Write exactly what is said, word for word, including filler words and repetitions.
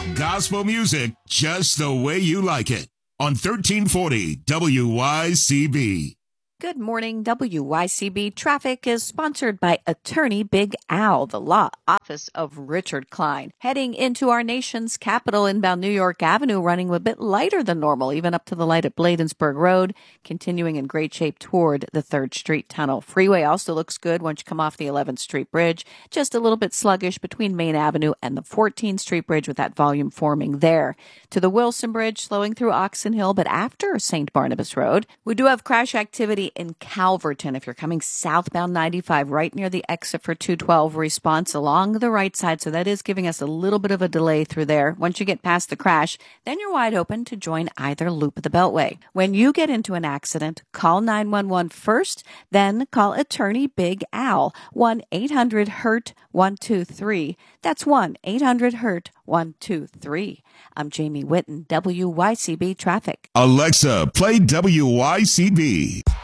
Gospel music just the way you like it on thirteen forty W Y C B. Good morning. W Y C B Traffic is sponsored by Attorney Big Al, the law office of Richard Klein. Heading into our nation's capital, inbound New York Avenue, running a bit lighter than normal, even up to the light at Bladensburg Road, continuing in great shape toward the third Street Tunnel. Freeway also looks good once you come off the eleventh Street Bridge. Just a little bit sluggish between Main Avenue and the fourteenth Street Bridge with that volume forming there. To the Wilson Bridge, slowing through Oxon Hill, but after Saint Barnabas Road. We do have crash activity in Calverton. If you're coming southbound ninety-five, right near the exit for two twelve, response along the right side. So that is giving us a little bit of a delay through there. Once you get past the crash, then you're wide open to join either loop of the Beltway. When you get into an accident, call nine one one first, then call Attorney Big Al, one eight hundred hurt one two three. That's one eight hundred hurt one two three. I'm Jamie Whitten, W Y C B Traffic. Alexa, play W Y C B.